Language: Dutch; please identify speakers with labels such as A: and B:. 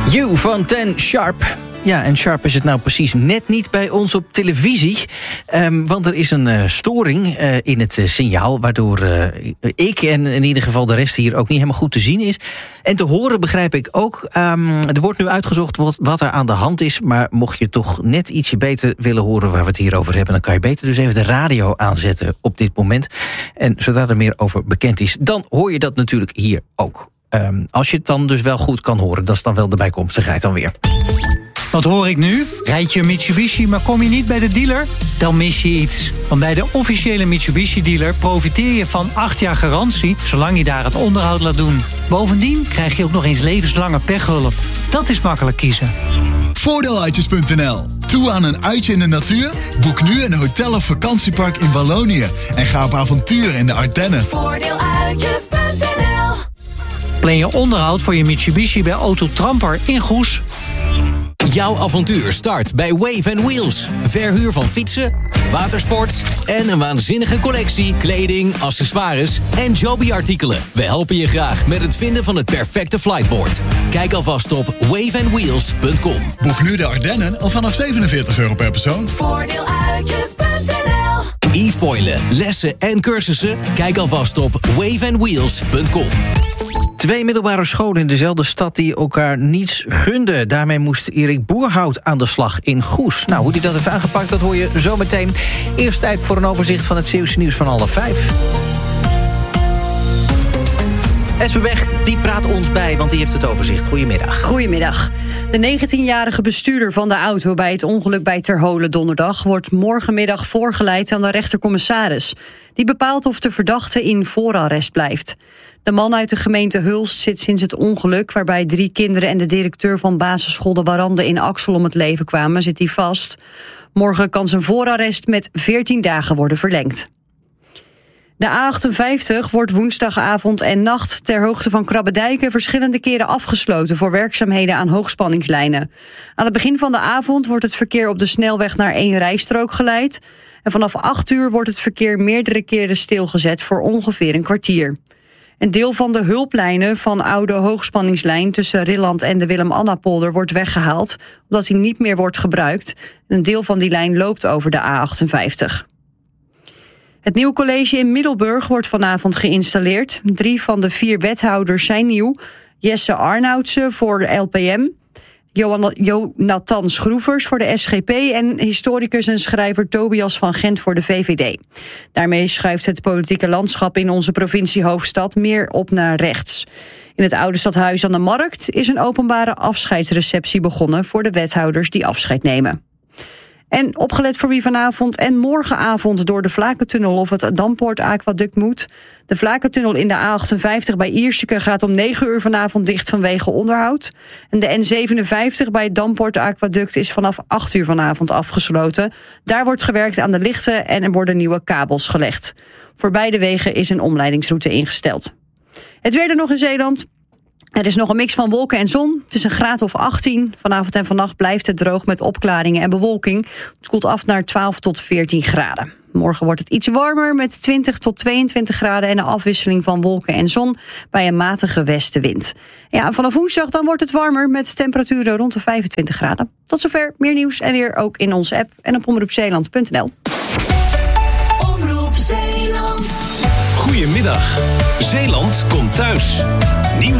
A: You van 10 Sharp. Ja, en Sharp is het nou precies net niet bij ons op televisie. Want er is een storing in het signaal, waardoor ik en in ieder geval de rest hier ook niet helemaal goed te zien is. En te horen begrijp ik ook. Er wordt nu uitgezocht wat er aan de hand is. Maar mocht je toch net ietsje beter willen horen waar we het hier over hebben, dan kan je beter dus even de radio aanzetten op dit moment. En zodra er meer over bekend is, dan hoor je dat natuurlijk hier ook. Als je het dan dus wel goed kan horen, dat is dan wel de bijkomstigheid dan weer.
B: Wat hoor ik nu? Rijd je een Mitsubishi, maar kom je niet bij de dealer? Dan mis je iets. Want bij de officiële Mitsubishi-dealer profiteer je van 8 jaar garantie, zolang je daar het onderhoud laat doen. Bovendien krijg je ook nog eens levenslange pechhulp. Dat is makkelijk kiezen.
C: Voordeeluitjes.nl. Toe aan een uitje in de natuur? Boek nu een hotel of vakantiepark in Wallonië en ga op avontuur in de Ardennen.
D: Voordeeluitjes.nl.
B: Plan je onderhoud voor je Mitsubishi bij Auto Tramper in Goes.
E: Jouw avontuur start bij Wave & Wheels. Verhuur van fietsen, watersport en een waanzinnige collectie kleding, accessoires en Joby-artikelen. We helpen je graag met het vinden van het perfecte flightboard. Kijk alvast op waveandwheels.com.
C: Boek nu de Ardennen al vanaf €47 per persoon.
D: Voordeeluitjes.nl.
E: E-foilen, lessen en cursussen? Kijk alvast op waveandwheels.com.
A: 2 middelbare scholen in dezelfde stad die elkaar niets gunden. Daarmee moest Erik Boerhout aan de slag in Goes. Nou, hoe hij dat heeft aangepakt, dat hoor je zo meteen. Eerst tijd voor een overzicht van het Zeeuwse nieuws van 4:30. Esme Weg, die praat ons bij, want die heeft het overzicht. Goedemiddag.
F: Goedemiddag. De 19-jarige bestuurder van de auto bij het ongeluk bij Terholen donderdag wordt morgenmiddag voorgeleid aan de rechtercommissaris. Die bepaalt of de verdachte in voorarrest blijft. De man uit de gemeente Hulst zit sinds het ongeluk, waarbij 3 kinderen en de directeur van basisschool De Warande in Axel om het leven kwamen, zit hij vast. Morgen kan zijn voorarrest met 14 dagen worden verlengd. De A58 wordt woensdagavond en nacht ter hoogte van Krabbedijken verschillende keren afgesloten voor werkzaamheden aan hoogspanningslijnen. Aan het begin van de avond wordt het verkeer op de snelweg naar 1 rijstrook geleid. En vanaf 8 uur wordt het verkeer meerdere keren stilgezet voor ongeveer een kwartier. Een deel van de hulplijnen van oude hoogspanningslijn tussen Rilland en de Willem-Anna-polder wordt weggehaald, omdat die niet meer wordt gebruikt. En een deel van die lijn loopt over de A58. Het nieuwe college in Middelburg wordt vanavond geïnstalleerd. 3 van de 4 wethouders zijn nieuw. Jesse Arnoudsen voor de LPM, Jonathan Schroevers voor de SGP en historicus en schrijver Tobias van Gent voor de VVD. Daarmee schuift het politieke landschap in onze provinciehoofdstad meer op naar rechts. In het oude stadhuis aan de Markt is een openbare afscheidsreceptie begonnen voor de wethouders die afscheid nemen. En opgelet voor wie vanavond en morgenavond door de Vlakentunnel of het Dampoort-aquaduct moet. De Vlakentunnel in de A58 bij Ierseke gaat om 9 uur vanavond dicht vanwege onderhoud. En de N57 bij het Dampoort-aquaduct is vanaf 8 uur vanavond afgesloten. Daar wordt gewerkt aan de lichten en er worden nieuwe kabels gelegd. Voor beide wegen is een omleidingsroute ingesteld. Het weer er nog in Zeeland. Er is nog een mix van wolken en zon. Het is een graad of 18. Vanavond en vannacht blijft het droog met opklaringen en bewolking. Het koelt af naar 12 tot 14 graden. Morgen wordt het iets warmer met 20 tot 22 graden... en een afwisseling van wolken en zon bij een matige westenwind. Ja, vanaf woensdag dan wordt het warmer met temperaturen rond de 25 graden. Tot zover, meer nieuws en weer ook in onze app en op omroepzeeland.nl.
D: Omroep Zeeland.
G: Goedemiddag. Zeeland komt thuis. Nieuws